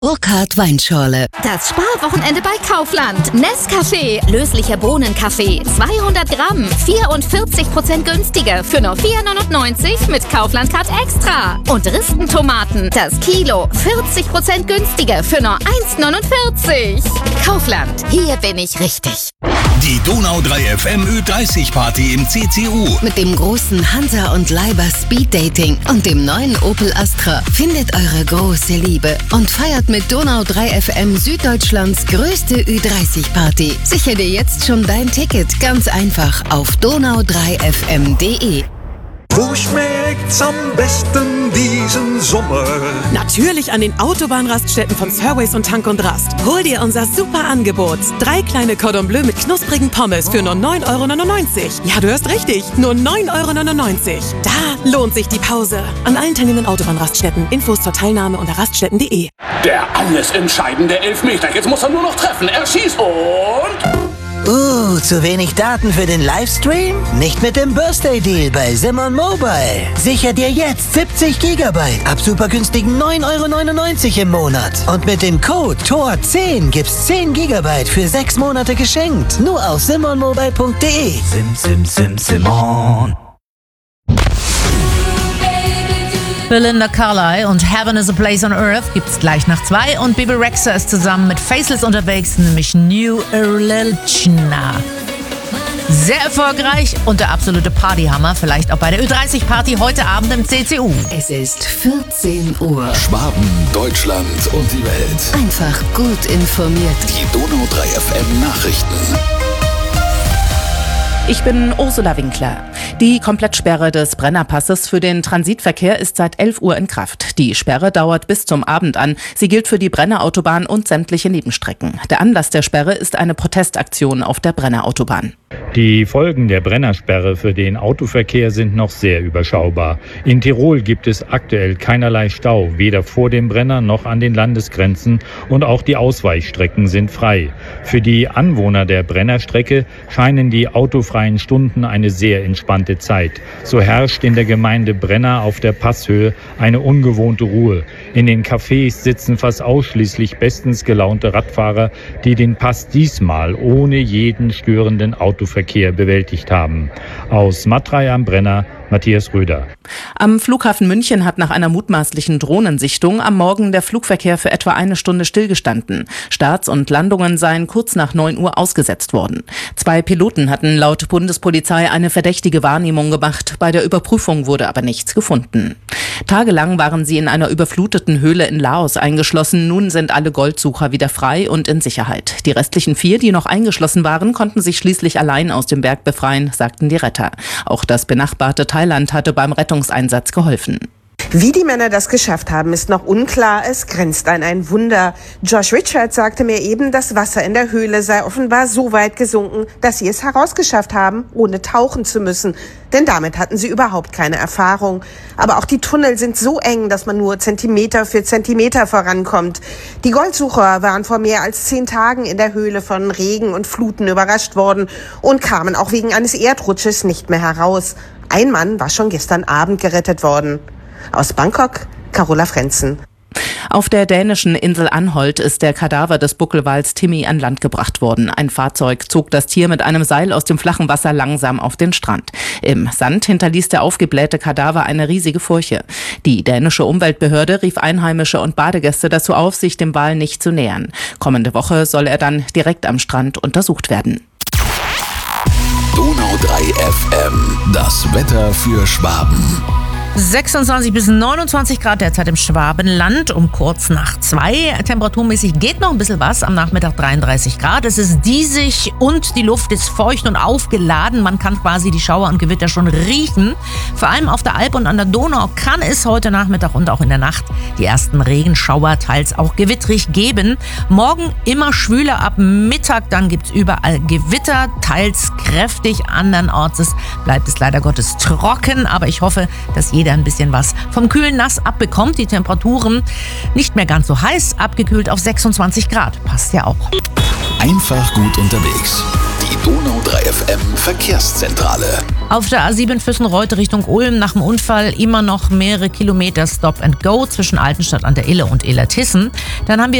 Burkhardt Weinschorle. Das Sparwochenende bei Kaufland. Nescafé, löslicher Bohnenkaffee, 200 Gramm, 44% günstiger für nur 4,99 mit Kaufland Card Extra. Und Ristentomaten, das Kilo, 40% günstiger für nur 1,49. Kaufland, hier bin ich richtig. Die Donau 3 FM Ö30 Party im CCU. Mit dem großen Hansa und Leiber Speed Dating und dem neuen Opel Astra findet eure große Liebe und feiert mit Donau 3 FM Süddeutschlands größte Ü30 Party. Sichere dir jetzt schon dein Ticket ganz einfach auf donau3fm.de. Wo schmeckt's am besten diesen Sommer? Natürlich an den Autobahnraststätten von Surways und Tank und Rast. Hol dir unser super Angebot. 3 kleine Cordon Bleu mit knusprigen Pommes für nur 9,99 €. Ja, du hörst richtig, nur 9,99 €. Da lohnt sich die Pause. An allen teilnehmenden Autobahnraststätten. Infos zur Teilnahme unter raststätten.de. Der alles entscheidende Elfmeter. Jetzt muss er nur noch treffen. Er schießt und... Zu wenig Daten für den Livestream? Nicht mit dem Birthday-Deal bei Simon Mobile. Sicher dir jetzt 70 GB ab supergünstigen 9,99 € im Monat. Und mit dem Code TOR10 gibt's 10 GB für 6 Monate geschenkt. Nur auf simonmobile.de. Simon. Belinda Carlisle und Heaven is a Place on Earth gibt's gleich nach 2 und Bebe Rexha ist zusammen mit Faceless unterwegs, nämlich New Erlelchna. Sehr erfolgreich und der absolute Partyhammer, vielleicht auch bei der Ö30-Party heute Abend im CCU. Es ist 14 Uhr. Schwaben, Deutschland und die Welt. Einfach gut informiert. Die Donau 3 FM Nachrichten. Ich bin Ursula Winkler. Die Komplettsperre des Brennerpasses für den Transitverkehr ist seit 11 Uhr in Kraft. Die Sperre dauert bis zum Abend an. Sie gilt für die Brennerautobahn und sämtliche Nebenstrecken. Der Anlass der Sperre ist eine Protestaktion auf der Brennerautobahn. Die Folgen der Brennersperre für den Autoverkehr sind noch sehr überschaubar. In Tirol gibt es aktuell keinerlei Stau, weder vor dem Brenner noch an den Landesgrenzen, und auch die Ausweichstrecken sind frei. Für die Anwohner der Brennerstrecke scheinen die autofreien Stunden eine sehr entspannte Zeit. So herrscht in der Gemeinde Brenner auf der Passhöhe eine ungewohnte Ruhe. In den Cafés sitzen fast ausschließlich bestens gelaunte Radfahrer, die den Pass diesmal ohne jeden störenden Autoverkehr bewältigt haben. Aus Matrei am Brenner, Matthias Röder. Am Flughafen München hat nach einer mutmaßlichen Drohnensichtung am Morgen der Flugverkehr für etwa 1 Stunde stillgestanden. Starts und Landungen seien kurz nach 9 Uhr ausgesetzt worden. 2 Piloten hatten laut Bundespolizei eine verdächtige Wahrnehmung gemacht. Bei der Überprüfung wurde aber nichts gefunden. Tagelang waren sie in einer überfluteten Höhle in Laos eingeschlossen. Nun sind alle Goldsucher wieder frei und in Sicherheit. Die restlichen 4, die noch eingeschlossen waren, konnten sich schließlich allein aus dem Berg befreien, sagten die Retter. Auch das benachbarte Thailand hatte beim Rettungseinsatz geholfen. Wie die Männer das geschafft haben, ist noch unklar. Es grenzt an ein Wunder. Josh Richards sagte mir eben, das Wasser in der Höhle sei offenbar so weit gesunken, dass sie es herausgeschafft haben, ohne tauchen zu müssen. Denn damit hatten sie überhaupt keine Erfahrung. Aber auch die Tunnel sind so eng, dass man nur Zentimeter für Zentimeter vorankommt. Die Goldsucher waren vor mehr als 10 Tagen in der Höhle von Regen und Fluten überrascht worden und kamen auch wegen eines Erdrutsches nicht mehr heraus. Ein Mann war schon gestern Abend gerettet worden. Aus Bangkok, Carola Frenzen. Auf der dänischen Insel Anholt ist der Kadaver des Buckelwals Timmy an Land gebracht worden. Ein Fahrzeug zog das Tier mit einem Seil aus dem flachen Wasser langsam auf den Strand. Im Sand hinterließ der aufgeblähte Kadaver eine riesige Furche. Die dänische Umweltbehörde rief Einheimische und Badegäste dazu auf, sich dem Wal nicht zu nähern. Kommende Woche soll er dann direkt am Strand untersucht werden. Donau 3 FM, das Wetter für Schwaben. 26 bis 29 Grad derzeit im Schwabenland um kurz nach 2. Temperaturmäßig geht noch ein bisschen was, am Nachmittag 33 Grad. Es ist diesig und die Luft ist feucht und aufgeladen. Man kann quasi die Schauer und Gewitter schon riechen. Vor allem auf der Alp und an der Donau kann es heute Nachmittag und auch in der Nacht die ersten Regenschauer, teils auch gewittrig geben. Morgen immer schwüler ab Mittag, dann gibt es überall Gewitter, teils kräftig. Andernorts bleibt es leider Gottes trocken, aber ich hoffe, dass jeder ein bisschen was vom kühlen Nass abbekommt. Die Temperaturen nicht mehr ganz so heiß, abgekühlt auf 26 Grad. Passt ja auch. Einfach gut unterwegs. Die Die Donau 3 FM Verkehrszentrale. Auf der A7 Füssen-Reute Richtung Ulm nach dem Unfall immer noch mehrere Kilometer Stop and Go zwischen Altenstadt an der Ille und Illertissen. Dann haben wir